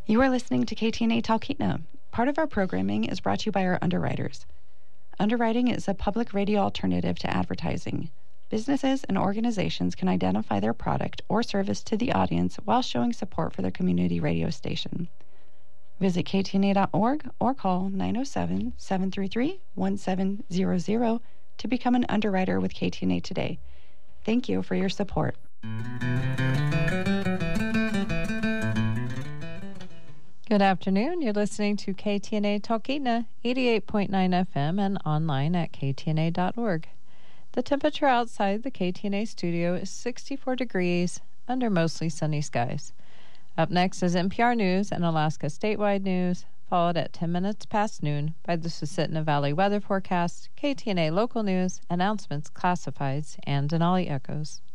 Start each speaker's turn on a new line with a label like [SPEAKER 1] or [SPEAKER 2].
[SPEAKER 1] You are listening to KTNA Talkeetna. Part of our programming is brought to you by our underwriters. Underwriting is a public radio alternative to advertising. Businesses and organizations can identify their product or service to the audience while showing support for their community radio station. Visit ktna.org or call 907-733-1700 to become an underwriter with KTNA today. Thank you for your support.
[SPEAKER 2] Good afternoon. You're listening to KTNA Talkeetna, 88.9 FM and online at ktna.org. The temperature outside the KTNA studio is 64 degrees under mostly sunny skies. Up next is NPR News and Alaska statewide news, followed at 10 minutes past noon by the Susitna Valley weather forecast, KTNA local news, announcements, classifieds, and Denali Echoes.